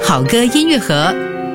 好歌音乐盒。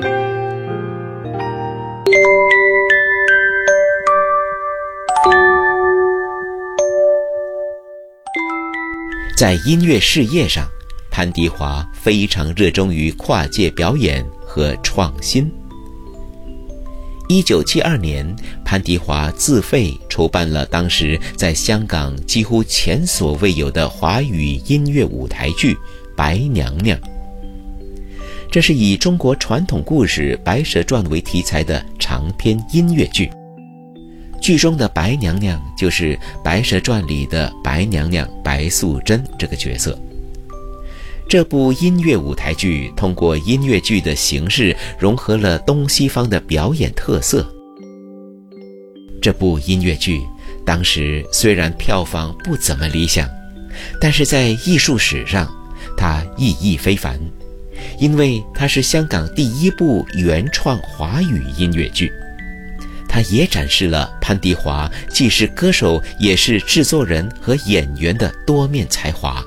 在音乐事业上，潘迪华非常热衷于跨界表演和创新。1972年，潘迪华自费筹办了当时在香港几乎前所未有的华语音乐舞台剧《白娘娘》。这是以中国传统故事《白蛇传》为题材的长篇音乐剧。剧中的白娘娘就是《白蛇传》里的白娘娘白素贞这个角色。这部音乐舞台剧通过音乐剧的形式融合了东西方的表演特色。这部音乐剧当时虽然票房不怎么理想，但是在艺术史上它意义非凡，因为它是香港第一部原创华语音乐剧。它也展示了潘迪华既是歌手也是制作人和演员的多面才华。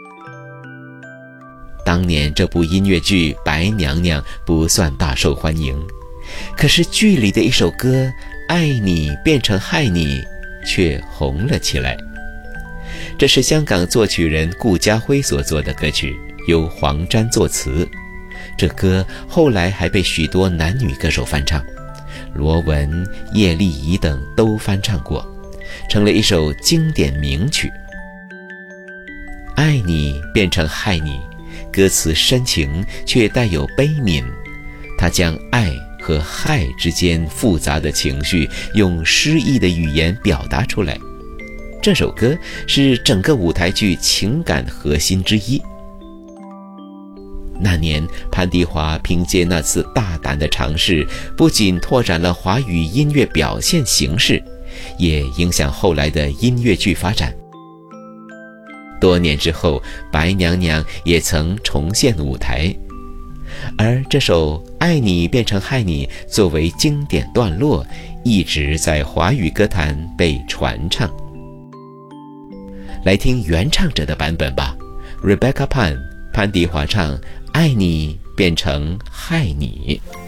当年这部音乐剧《白娘娘》不算大受欢迎，可是剧里的一首歌《爱你变成害你》却红了起来。这是香港作曲人顾嘉辉所作的歌曲，由黄沾作词。这歌后来还被许多男女歌手翻唱，罗文、叶丽仪等都翻唱过，成了一首经典名曲。爱你变成害你，歌词深情却带有悲悯，它将爱和害之间复杂的情绪用诗意的语言表达出来。这首歌是整个舞台剧情感核心之一。那年，潘迪华凭借那次大胆的尝试，不仅拓展了华语音乐表现形式，也影响后来的音乐剧发展。多年之后，白娘娘也曾重现舞台，而这首《爱你变成害你》作为经典段落，一直在华语歌坛被传唱。来听原唱者的版本吧， Rebecca Pan， 潘迪华唱《爱你变成害你》。